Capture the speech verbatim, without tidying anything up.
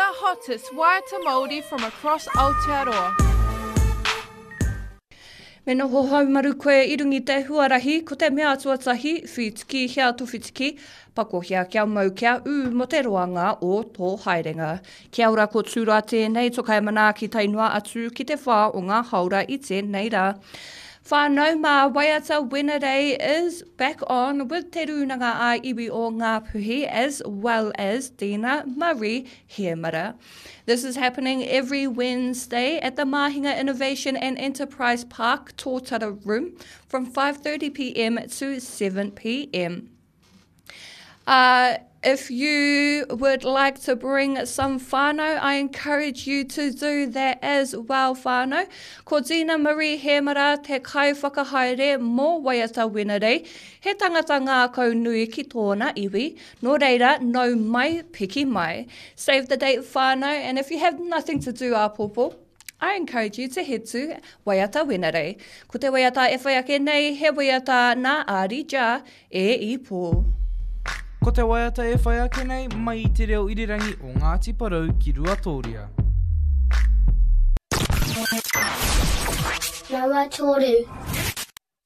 hottest waiata Māori from across Aotearoa. Me noho haumaru koe irungi te huarahi, ko te mea tuatahi, whitiki hea tuwhitiki, pakohia kia mau kia u mo te roanga o tō haerenga. Kia ora ko tūra tēnei, tokai mana ki tainua atu ki te whā o ngā haura i tēnei rā. Whānau mā Waiata Wenerei is back on with te rūnanga a iwi o Ngā Puhi as well as Dina Marie Hemara. This is happening every Wednesday at the Mahinga Innovation and Enterprise Park Tōtara Room from five thirty p m to seven p m Uh, if you would like to bring some whānau, I encourage you to do that as well, whānau. Ko Dina Marie Hemara, te kai whakahaere mō Waiata Wenerei, he tangata ngā kaunui ki tōna iwi, nō reira, nau mai, piki mai. Save the date, whānau, and if you have nothing to do, āpopo, I encourage you to head to Waiata Wenerei. Ko te waiata e whai ake nei, he waiata nā āri jā e i pō. Ko te waiata e whai ake nei, mai i te reo irirangi o Ngāti Porou ki Ruatoria. Ruatoru.